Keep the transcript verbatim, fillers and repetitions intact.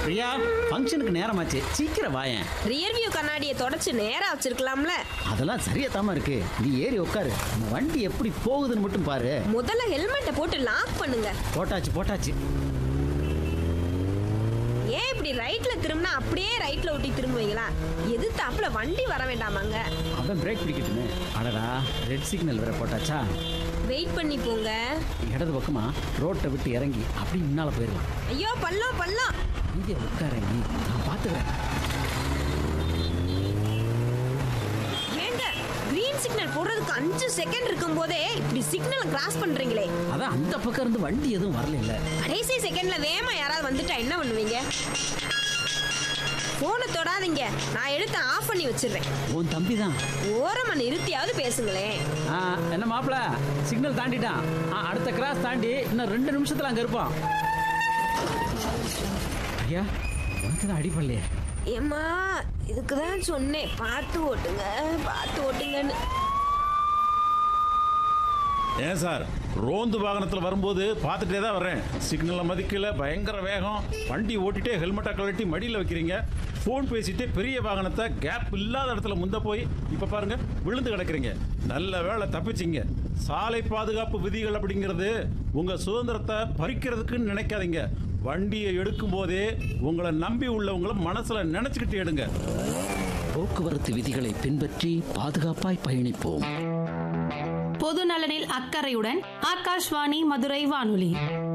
பிரியா, ஃபங்க்ஷனுக்கு நேரமாச்சு, சீக்கிரம் வாயேன். ரியர் வியூ கண்ணாடியை தொடச்சு நேரா வச்சிருக்கலாம்ல. அதெல்லாம் சரியா தாமா இருக்கு. நீ ஏறி உட்காரு. நம்ம வண்டி எப்படி போகுதுன்னு மட்டும் பாரு. முதல்ல ஹெல்மெட்டை போட்டு லாக் பண்ணுங்க. போட்டாச்சு போட்டாச்சு. ஏன் இப்படி ரைட்ல திரும்பினா அப்படியே ரைட்ல ஒட்டி திரும்புவீங்களா? எது தாப்புல வண்டி வர வேண்டாமாங்க? அவன் பிரேக் பிடிக்கட்டுமே. அடடா, ரெட் சிக்னல் வேற போட்டாச்சா? வெயிட் பண்ணி போங்க. இடது பக்கமா ரோட்டை விட்டு இறங்கி அப்படி முன்னால போயிடலாம். ஐயோ பள்ளம் பள்ளம். இங்கே உட்காரங்கி, நான் பார்த்துக்கிறேன். ஏங்க கிரீன் சிக்னல் போடுறதுக்கு அஞ்சு செகண்ட் இருக்கும் போதே இப்படி சிக்னலை கிராஸ் பண்றீங்களே. அதான் அந்த பக்கம் இருந்து வண்டி எதுவும் வரல இல்ல. கடைசி செகண்ட்ல வேகமா யாராவது வந்துட்டா என்ன பண்ணுவீங்க? போனை தொடாதீங்க, நான் எடுத்து ஆஃப் பண்ணி வச்சிடுறேன். உன் தம்பி தான். ஓரமா நிறுத்தியாவது பேசுங்களேன். என்ன மாப்பிள, சிக்னல் தாண்டிட்டான். அடுத்த கிராஸ் தாண்டி இன்னும் ரெண்டு நிமிஷத்துல அங்க இருப்பான். ஐயா, உனக்கு தான் அடிப்படலையே. ஏம்மா, இதுக்குதான் சொன்னேன் பார்த்து ஓட்டுங்க பார்த்து ஓட்டுங்கன்னு. ஏன் சார், ரோந்து வாகனத்தில் வரும்போது பார்த்துட்டே தான் வர்றேன். சிக்னலை மதிக்கல, பயங்கர வேகம். வண்டி ஓட்டிட்டே ஹெல்மெட்டை கழட்டி மடியில் வைக்கிறீங்க. ஃபோன் பேசிட்டு பெரிய வாகனத்தை கேப் இல்லாத இடத்துல முந்த போய் இப்போ பாருங்க விழுந்து கிடக்குறீங்க. நல்ல வேளை தப்பிச்சிங்க. சாலை பாதுகாப்பு விதிகள் அப்படிங்கிறது உங்கள் சுதந்திரத்தை பறிக்கிறதுக்குன்னு நினைக்காதீங்க. வண்டியை எடுக்கும் போதே உங்களை நம்பி உள்ளவங்களை மனசுல நினைச்சுக்கிட்டு எடுங்க. போக்குவரத்து விதிகளை பின்பற்றி பாதுகாப்பாய் பயணிப்போம். பொது நலனில் அக்கறையுடன் ஆகாஷ்வாணி மதுரை வானொலி.